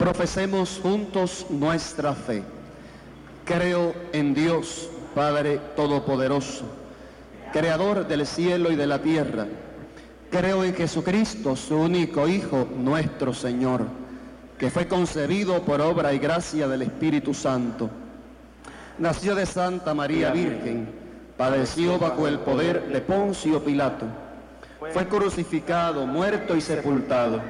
Profesemos juntos nuestra fe. Creo en Dios, Padre Todopoderoso, Creador del cielo y de la tierra. Creo en Jesucristo, su único Hijo, nuestro Señor, que fue concebido por obra y gracia del Espíritu Santo. Nació de Santa María Virgen, padeció bajo el poder de Poncio Pilato, fue crucificado, muerto y sepultado.